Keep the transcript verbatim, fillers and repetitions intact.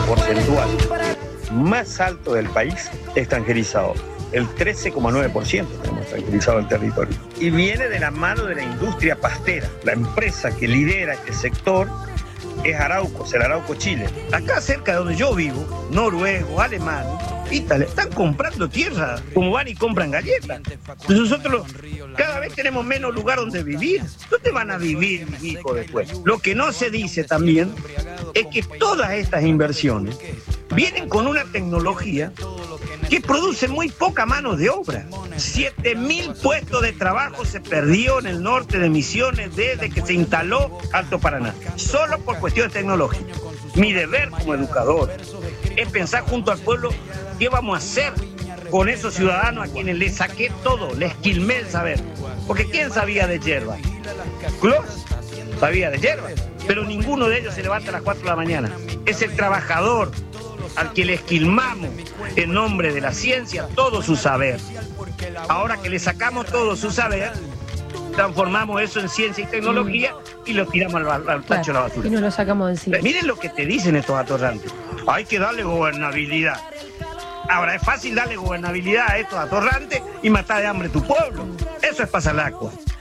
porcentual más alto del país extranjerizado. El trece coma nueve por ciento tenemos extranjerizado el territorio. Y viene de la mano de la industria pastera. La empresa que lidera este sector es Arauco, el Arauco Chile. Acá cerca de donde yo vivo, noruegos, alemanes, italianos, están comprando tierra como van y compran galletas. Entonces nosotros cada vez tenemos menos lugar donde vivir. ¿Dónde van a vivir, mi hijo, después? Lo que no se dice también es que todas estas inversiones vienen con una tecnología que produce muy poca mano de obra. siete mil puestos de trabajo se perdió en el norte de Misiones desde que se instaló Alto Paraná, solo por cuestiones tecnológicas. Mi deber como educador es pensar junto al pueblo qué vamos a hacer con esos ciudadanos a quienes les saqué todo, les quilmé el saber. Porque ¿quién sabía de hierba? Clos sabía de hierba, pero ninguno de ellos se levanta a las cuatro de la mañana. Es el trabajador al que le esquilmamos en nombre de la ciencia todo su saber. Ahora que le sacamos todo su saber, transformamos eso en ciencia y tecnología y lo tiramos al, al tacho de la basura. Y nos lo sacamos de encima. Miren lo que te dicen estos atorrantes. Hay que darle gobernabilidad. Ahora, es fácil darle gobernabilidad a estos atorrantes y matar de hambre tu pueblo. Eso es pasar el agua.